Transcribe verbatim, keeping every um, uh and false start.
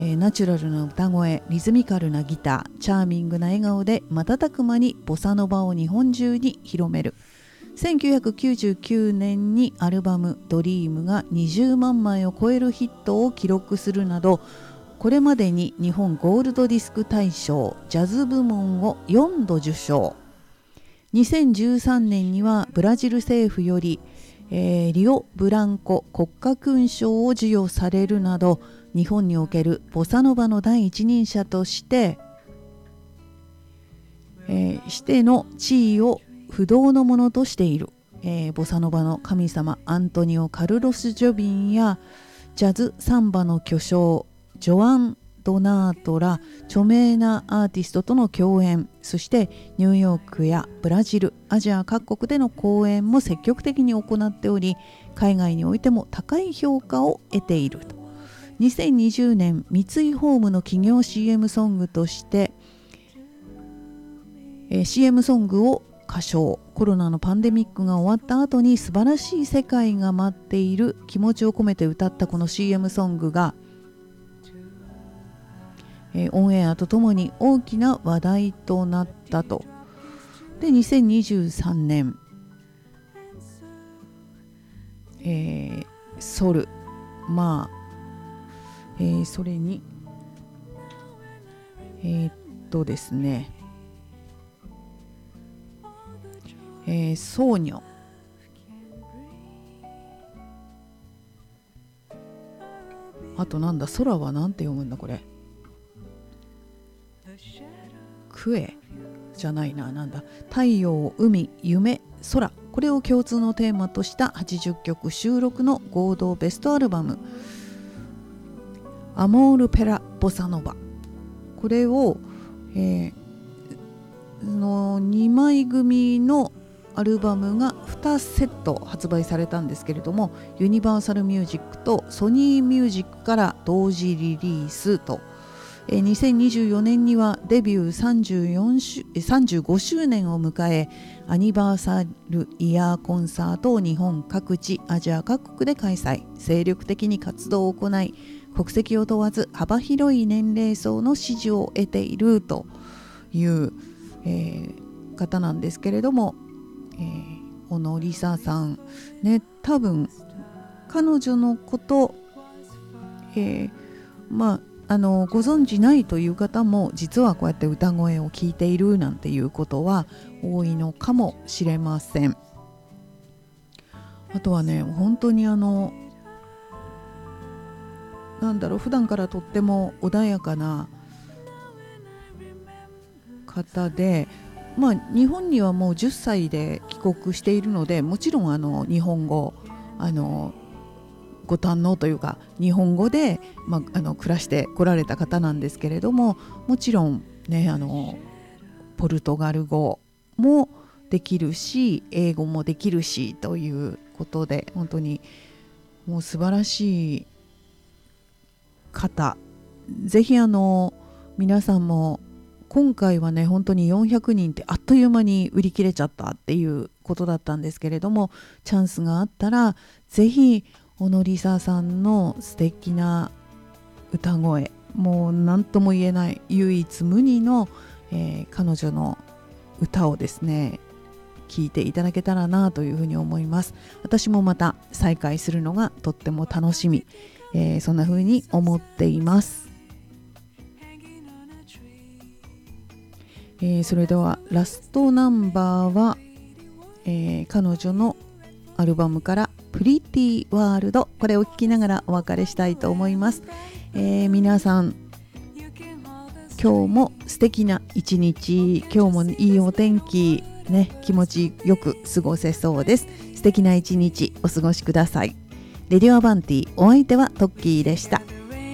えー、ナチュラルな歌声、リズミカルなギター、チャーミングな笑顔で瞬く間にボサノバを日本中に広める。せんきゅうひゃくきゅうじゅうきゅうねんにアルバムドリームがにじゅうまんまいを超えるヒットを記録するなど、これまでに日本ゴールドディスク大賞ジャズ部門をよんど受賞。にせんじゅうさんねんにはブラジル政府より、えー、リオ・ブランコ国家勲章を授与されるなど、日本におけるボサノバの第一人者として、えー、しての地位を不動のものとしている、えー、ボサノバの神様アントニオ・カルロス・ジョビンやジャズ・サンバの巨匠ジョアン・ドナートら著名なアーティストとの共演、そしてニューヨークやブラジル、アジア各国での公演も積極的に行っており、海外においても高い評価を得ていると。にせんにじゅうねん三井ホームの企業 シーエム ソングとして、えー、シーエム ソングを歌唱。コロナのパンデミックが終わった後に素晴らしい世界が待っている気持ちを込めて歌ったこの シーエム ソングが、えー、オンエアとともに大きな話題となったと。でにせんにじゅうさんねん、えー、ソルまあえー、それにえー、っとですね、えー、ソーニョ、あとなんだ、空はなんて読むんだこれ、クエじゃないな、なんだ、太陽、海、夢、空、これを共通のテーマとしたはちじゅっきょく収録の合同ベストアルバムアモールペラボサノバ、これを、えー、のにまい組のアルバムがにセット発売されたんですけれども、ユニバーサルミュージックとソニーミュージックから同時リリースと、えー、にせんにじゅうよねんにはデビューさんじゅうよんしゅさんじゅうごしゅうねんを迎え、アニバーサルイヤーコンサートを日本各地、アジア各国で開催、精力的に活動を行い、国籍を問わず幅広い年齢層の支持を得ているという、えー、方なんですけれども、えー、小野梨沙さんね、多分彼女のこと、えー、まああのご存じないという方も実はこうやって歌声を聞いているなんていうことは多いのかもしれません。あとはね、本当にあのなんだろう、普段からとっても穏やかな方で、まあ日本にはもうじゅっさいで帰国しているので、もちろんあの日本語あのご堪能というか、日本語で、まあ、あの暮らしてこられた方なんですけれども、もちろんね、あのポルトガル語もできるし英語もできるしということで、本当にもう素晴らしい方。ぜひあの皆さんも、今回はね本当によんひゃくにんってあっという間に売り切れちゃったっていうことだったんですけれども、チャンスがあったらぜひ小野梨沙さんの素敵な歌声、もう何とも言えない唯一無二の、えー、彼女の歌をですね聴いていただけたらなというふうに思います。私もまた再会するのがとっても楽しみ、えー、そんな風に思っています。えー、それではラストナンバーは、えー、彼女のアルバムからプリティワールド、これを聴きながらお別れしたいと思います。えー、皆さん今日も素敵な一日、今日もいいお天気ね、気持ちよく過ごせそうです。素敵な一日お過ごしください。レディオアバンティ、お相手はトッキーでした。